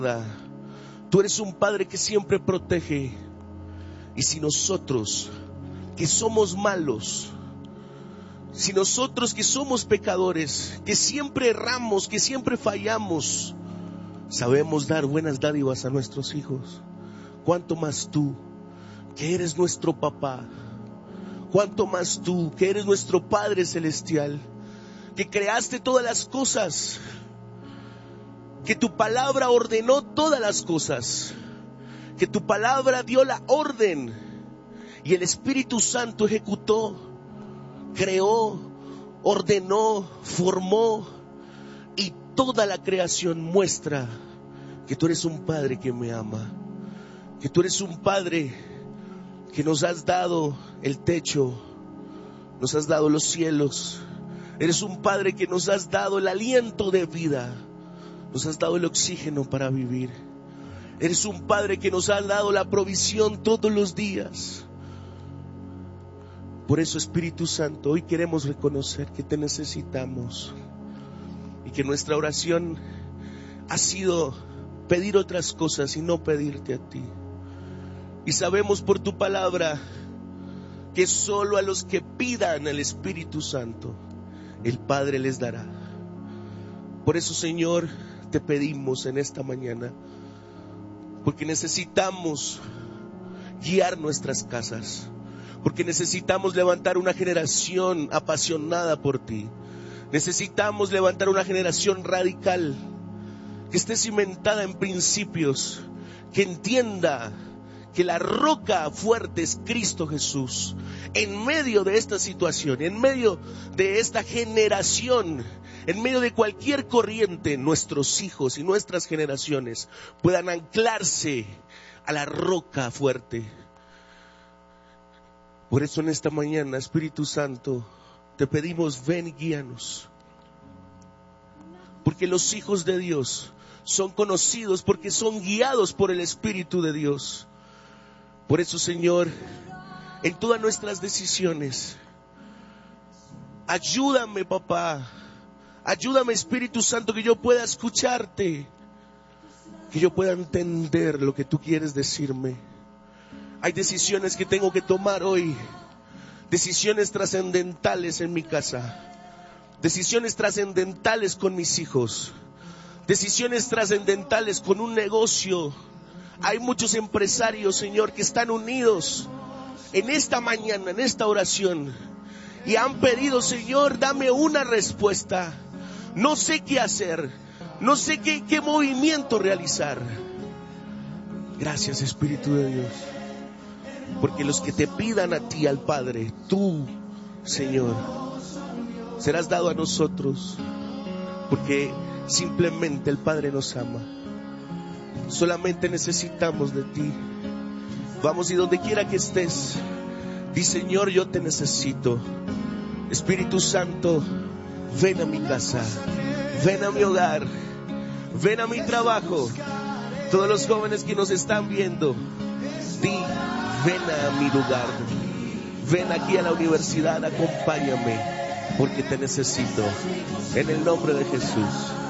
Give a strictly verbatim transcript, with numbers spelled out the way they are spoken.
Tú eres un Padre que siempre protege. Y si nosotros, que somos malos, si nosotros que somos pecadores, que siempre erramos, que siempre fallamos, sabemos dar buenas dádivas a nuestros hijos, ¿cuánto más tú, que eres nuestro papá? ¿Cuánto más tú, que eres nuestro Padre celestial, que creaste todas las cosas, que tu palabra ordenó todas las cosas, que tu palabra dio la orden y el Espíritu Santo ejecutó, creó, ordenó, formó, y toda la creación muestra que tú eres un Padre que me ama, que tú eres un Padre que nos has dado el techo, nos has dado los cielos, eres un Padre que nos has dado el aliento de vida, nos has dado el oxígeno para vivir. Eres un Padre que nos ha dado la provisión todos los días. Por eso, Espíritu Santo, hoy queremos reconocer que te necesitamos y que nuestra oración ha sido pedir otras cosas y no pedirte a ti. Y sabemos por tu palabra que solo a los que pidan el Espíritu Santo, el Padre les dará. Por eso, Señor, te pedimos en esta mañana, porque necesitamos guiar nuestras casas, porque necesitamos levantar una generación apasionada por ti. Necesitamos levantar una generación radical, que esté cimentada en principios, que entienda que la roca fuerte es Cristo Jesús. En medio de esta situación, en medio de esta generación, en medio de cualquier corriente, nuestros hijos y nuestras generaciones puedan anclarse a la roca fuerte. Por eso en esta mañana, Espíritu Santo, te pedimos, ven y guíanos. Porque los hijos de Dios son conocidos porque son guiados por el Espíritu de Dios. Por eso, Señor, en todas nuestras decisiones, ayúdame, papá. Ayúdame, Espíritu Santo, que yo pueda escucharte, que yo pueda entender lo que tú quieres decirme. Hay decisiones que tengo que tomar hoy, decisiones trascendentales en mi casa, decisiones trascendentales con mis hijos, decisiones trascendentales con un negocio. Hay muchos empresarios, Señor, que están unidos en esta mañana, en esta oración, y han pedido, Señor, dame una respuesta. No sé qué hacer, no sé qué, qué movimiento realizar. Gracias, Espíritu de Dios, porque los que te pidan a ti, al Padre, tú, Señor, serás dado a nosotros, porque simplemente el Padre nos ama. Solamente necesitamos de ti. Vamos, y donde quiera que estés, di, Señor, yo te necesito. Espíritu Santo, ven a mi casa, ven a mi hogar, ven a mi trabajo. Todos los jóvenes que nos están viendo, di, ven a mi lugar, ven aquí a la universidad, acompáñame, porque te necesito. En el nombre de Jesús.